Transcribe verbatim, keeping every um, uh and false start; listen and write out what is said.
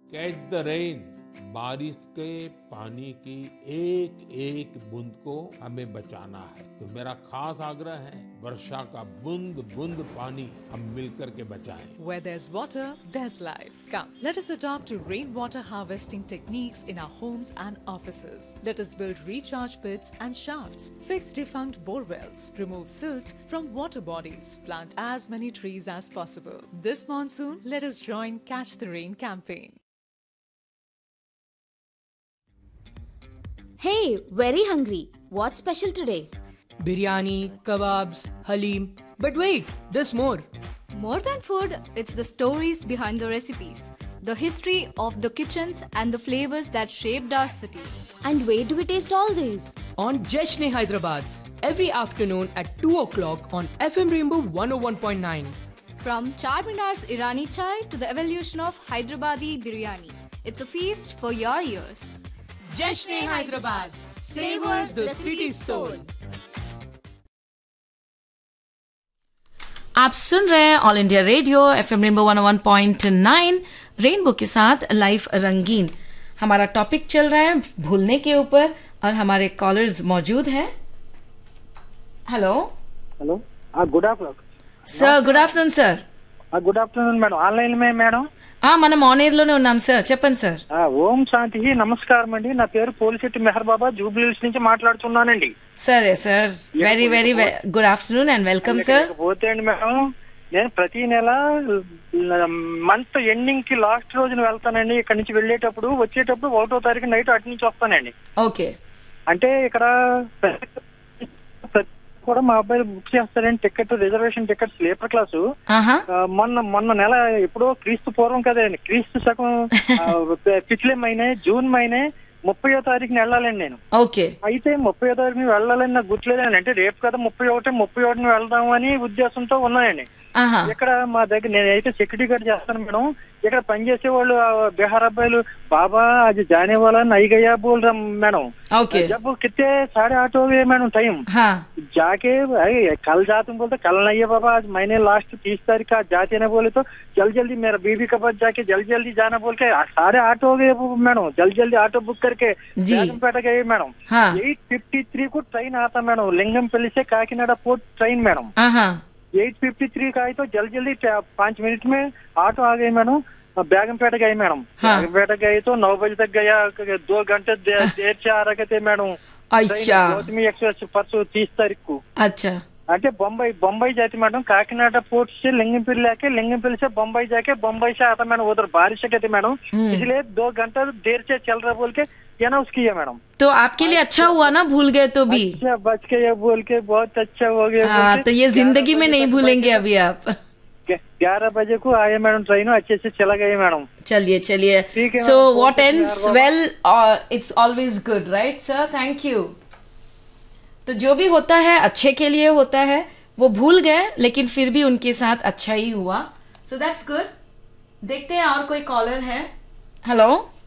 Catch the rain, बारिश के पानी की एक एक बूंद को हमें बचाना है। तो मेरा खास आग्रह है, वर्षा का बूंद बूंद पानी हम मिलकर के बचाएं। Where there's water, there's life. Come, let us adopt to rainwater harvesting techniques in our homes and offices. Let us build recharge pits and shafts, fix defunct bore wells, remove silt from water bodies, plant as many trees as possible. This monsoon, let us join Catch the Rain campaign. Hey, very hungry. What's special today? Biryani, kebabs, halim. But wait, there's more. More than food, it's the stories behind the recipes, the history of the kitchens and the flavors that shaped our city. And where do we taste all these? On Jashne Hyderabad, every afternoon at two o'clock on F M Rainbow one oh one point nine. From Charminar's Irani chai to the evolution of Hyderabadi biryani, it's a feast for your ears. Jashne Hyderabad, savor the city's soul. आप सुन रहे हैं all India radio FM rainbow one ओ one point nine rainbow के साथ life रंगीन। हमारा topic चल रहा है भूलने के ऊपर और हमारे कॉलर्स मौजूद हैं। Hello hello good afternoon sir, good afternoon sir. Good afternoon madam. Online madam మనం ఆన్ ఎయిర్ లోనే ఉన్నాం సార్, చెప్పండి సార్. ఓం శాంతి, నమస్కారం అండి. నా పేరు పోలిశెట్టి మెహర్ బాబా, జూబ్లీహిల్స్ నుంచి మాట్లాడుతున్నానండి. సరే sir, very very good afternoon and welcome sir. పోతే అండి మేడం, నేను ప్రతి నెల మంత్ ఎండింగ్ కి లాస్ట్ రోజున వెళ్తానండి. ఇక్కడ నుంచి వెళ్ళేటప్పుడు వచ్చేటప్పుడు ఒకటో తారీఖు నైట్ అటు నుంచి వస్తానండి. ఓకే, అంటే ఇక్కడ కూడా మా అబ్బాయి బుక్ చేస్తారండి ticket, reservation ticket sleeper class. మొన్న మొన్న నెల ఎప్పుడో క్రీస్తు పూర్వం కదండి, క్రీస్తు శకం పిछले महीने జూన్ మहीने ముప్పయో తారీఖుని వెళ్ళాలండి నేను. ఓకే, అయితే ముప్పయో తారీఖుని వెళ్ళాలని నాకు గుర్తులేదండి. అంటే రేపు కదా ముప్పై ఒకటి ముప్పై ఒకటిని వెళ్దాం అని ఉద్దేశంతో ఉన్నాయండి. ఇక్కడ మా దగ్గర నేనైతే సెక్యూరిటీ గార్డ్ చేస్తాను మేడం. ఇక్కడ పనిచేసే వాళ్ళు बिहार అబ్బాయిలు బాబా అది जाने वाला नहीं गया बोल रहा मैडम. ओके, जब कितने साढ़े आठ हो गए मैडम टाइम. हाँ, जाके कल जाते बोलते कल नहीं है बाबा, आज महीने लास्ट तीस तारीख का जाते ना बोले तो जल्दी जल्दी मेरा बीवी के पास जाके जल्दी जल्दी जाना बोल के साढ़े आठ हो गए मैडम. जल्दी जल्दी ऑटो बुक करके बेगमपेट गए मैडम. एट फिफ्टी थ्री को ट्रेन आता मैडम, लिंगमपल्ली से Kakinada port train madam. Eight fifty three का आई तो जल्दी जल्दी पांच मिनट में ऑटो आ गई मैडम. बेगमपेट गई मैडम. बेगमपेट गई तो नौ बजे तक गया, दो घंटे देर से आ रहे थे मैडम. अच्छा, गौतमी एक्सप्रेस परसों तीस तारीख को. अच्छा, అంటే बम्बई बम्बई जाती मैडम, काकीनाडा पोर्ट से लिंगमपल्ली आके लिंगमपल्ली से बम्बई जाके बम्बई से आता मैडम. उधर बारिश कहती मैडम, इसलिए दो घंटा देर से चल रहा बोल के ये ना उसकी है मैडम. तो आपके लिए अच्छा हुआ ना, भूल गए तो भी अच्छा बच के ये बोल के बहुत अच्छा हो गया. हाँ, तो ये जिंदगी में नहीं भूलेंगे अभी आप. ग्यारह बजे को आए मैडम ट्रेन, अच्छे से चला गए मैडम. चलिए चलिए, so what ends well it's always good, right sir? Thank you. तो जो भी होता है अच्छे के लिए होता है. वो भूल गए लेकिन फिर भी उनके साथ अच्छा ही हुआ. So that's good. देखते हैं और कोई कॉलर है. हेलो